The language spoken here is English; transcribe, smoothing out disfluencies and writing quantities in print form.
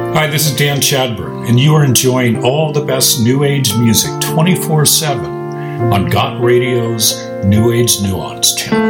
Hi, this is Dan Chadburn, and you are enjoying all the best New Age music 24/7 on Got Radio's New Age Nuance channel.